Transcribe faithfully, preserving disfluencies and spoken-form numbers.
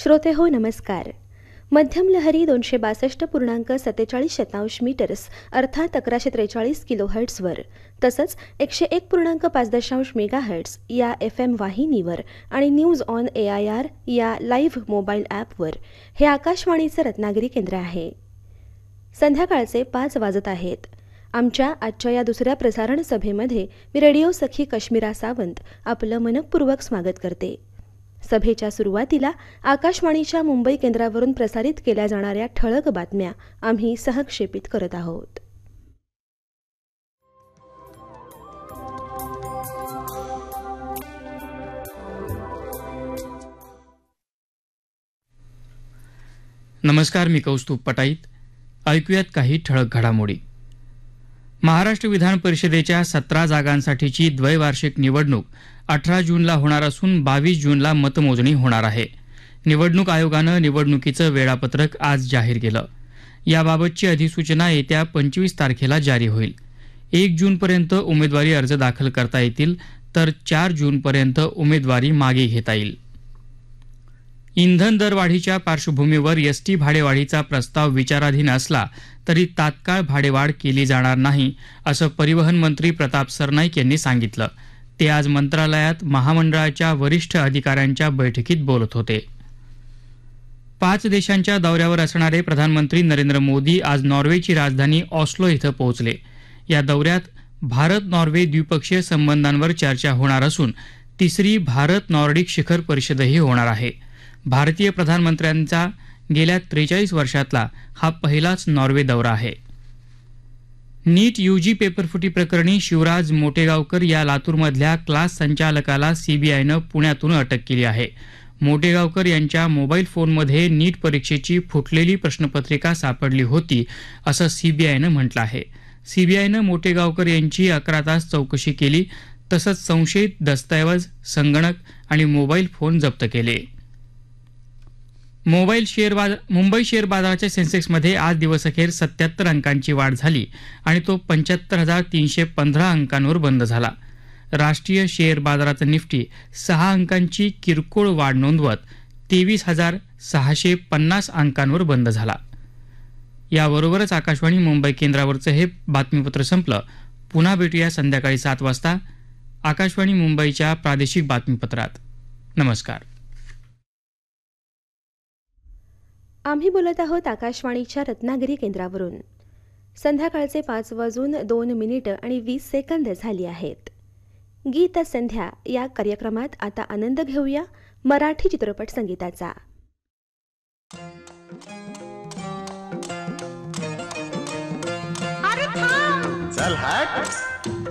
श्रोते हो नमस्कार. मध्यम लहरी दोनशे बासष्ट पूर्णांक सत्तेचाळीस शतांश मीटर्स अर्थात अकराशे त्रेचाळीस किलो हर्ट्सवर तसंच एकशे एक पूर्णांक पाच दशांश मेगा हर्ट्स या एफ एम वाहिनीवर आणि news on A I R या लाईव्ह मोबाईल ॲपवर हे आकाशवाणीचं रत्नागिरी केंद्र आहे. संध्याकाळचे पाच वाजत आहेत. आमच्या आजच्या या दुसऱ्या प्रसारण सभेमध्ये मी रेडिओ सखी कश्मीरा सावंत आपलं मनःपूर्वक स्वागत करते. सभेच्या सुरुवातीला आकाशवाणीच्या मुंबई केंद्रावरून प्रसारित केल्या जाणाऱ्या ठळक बातम्या आम्ही सहक्षेपित करत आहोत. नमस्कार, मी कौस्तुभ पटाईत. ऐकूयात काही ठळक घडामोडी. महाराष्ट्र विधान परिषदेच्या सतरा जागांसाठीची द्वैवार्षिक निवडणूक अठरा जूनला होणार असून बावीस जूनला मतमोजणी होणार आहे. निवडणूक आयोगानं निवडणुकीचं वेळापत्रक आज जाहीर केलं. याबाबतची अधिसूचना येत्या पंचवीस तारखेला जारी होईल. एक जूनपर्यंत उमेदवारी अर्ज दाखल करता येतील तर चार जूनपर्यंत उमेदवारी मागे घेता येईल. इंधन दरवाढीच्या पार्श्वभूमीवर एसटी भाडेवाढीचा प्रस्ताव विचाराधीन असला तरी तात्काळ भाडेवाढ केली जाणार नाही असं परिवहन मंत्री प्रताप सरनाईक यांनी सांगितलं. ते आज मंत्रालयात महामंडळाच्या वरिष्ठ अधिकाऱ्यांच्या बैठकीत बोलत होते. पाच देशांच्या दौऱ्यावर असणारे प्रधानमंत्री नरेंद्र मोदी आज नॉर्वेची राजधानी ऑस्लो इथं पोहोचले. या दौऱ्यात भारत नॉर्वे द्विपक्षीय संबंधांवर चर्चा होणार असून तिसरी भारत नॉर्डिक शिखर परिषदही होणार आहे. भारतीय प्रधानमंत्र्यांचा गेल्या त्रेचाळीस वर्षातला हा पहिलाच नॉर्वे दौरा आहे. नीट यूजी पेपरफुटी प्रकरणी शिवराज मोटेगावकर या लातूरमधल्या क्लास संचालकाला सीबीआयनं पुण्यातून अटक केली आहे. मोटेगावकर यांच्या मोबाईल फोनमध्ये नीट परीक्षेची फुटलेली प्रश्नपत्रिका सापडली होती असं सीबीआयनं म्हटलं आहे. सीबीआयनं मोटेगावकर यांची अकरा तास चौकशी केली तसंच संशयित दस्तऐवज, संगणक आणि मोबाईल फोन जप्त केले. मोबाईल शेअर बाजार मुंबई शेअर बाजाराच्या सेन्सेक्समध्ये आज दिवसअखेर सत्याहत्तर अंकांची वाढ झाली आणि तो पंच्याहत्तर हजार तीनशे पंधरा अंकांवर बंद झाला. राष्ट्रीय शेअर बाजाराचा निफ्टी सहा अंकांची किरकोळ वाढ नोंदवत तेवीस हजार सहाशे पन्नास अंकांवर बंद झाला. याबरोबरच आकाशवाणी मुंबई केंद्रावरचं हे बातमीपत्र संपलं. पुन्हा भेटूया संध्याकाळी सात वाजता आकाशवाणी मुंबईच्या प्रादेशिक बातमीपत्रात. नमस्कार. आम्ही बोलत आहोत आकाशवाणीच्या रत्नागिरी केंद्रावरून. संध्याकाळचे पाच वाजून दोन मिनिटं आणि वीस सेकंद झाली आहेत. गीत संध्या या कार्यक्रमात आता आनंद घेऊया मराठी चित्रपट संगीताचा. चल हट.